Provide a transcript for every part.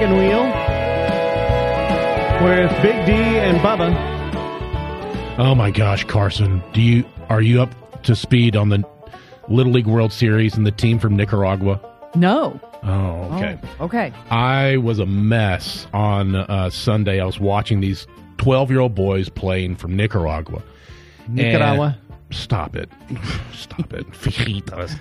Wagon Wheel with Big D and Bubba. Oh my gosh, Carson, are you up to speed on the Little League World Series and the team from Nicaragua? No. Oh, okay. Oh, okay. I was a mess on Sunday. I was watching these 12-year-old boys playing from Nicaragua. Nicaragua. Stop it. Stop it. Fijitas.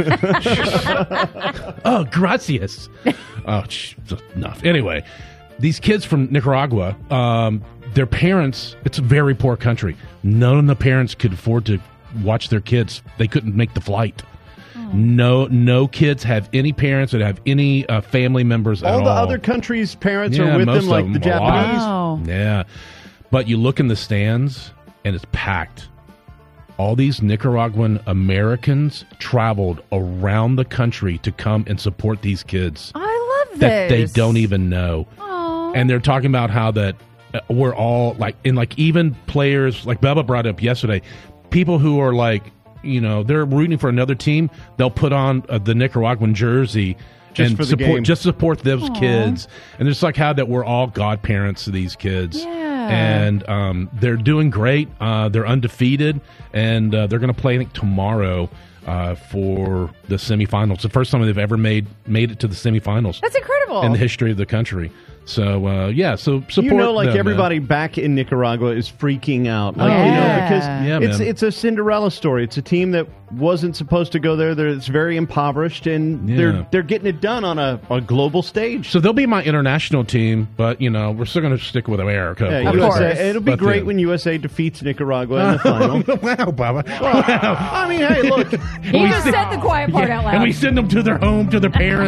Oh, gracias. Oh, enough. Anyway, these kids from Nicaragua, their parents, it's a very poor country. None of the parents could afford to watch their kids. They couldn't make the flight. No kids have any parents that have any family members at all. All the other countries' parents are with them, like the Japanese. Wow. Yeah. But you look in the stands, and it's packed. All these Nicaraguan Americans traveled around the country to come and support these kids I love this. that they don't even know. Aww. And they're talking about how that we're all like, and like even players, like Bubba brought up yesterday, people who are like, they're rooting for another team, they'll put on the Nicaraguan jersey Just for the game. Just support those kids. And it's like how that we're all godparents to these kids. Yeah. And they're doing great. They're undefeated, and they're going to play, I think, tomorrow for the semifinals. The first time they've ever made it to the semifinals. That's incredible. In the history of the country. So, so support them, everybody back in Nicaragua is freaking out. Like, because it's a Cinderella story. It's a team that wasn't supposed to go there. It's very impoverished, and they're getting it done on a global stage. So they'll be my international team, but, we're still going to stick with America. Yeah, of course. USA. It'll be great when USA defeats Nicaragua in the final. Wow, Bubba. Well, I mean, hey, look. You just said the quiet part out loud. And we send them to their home, to their parents.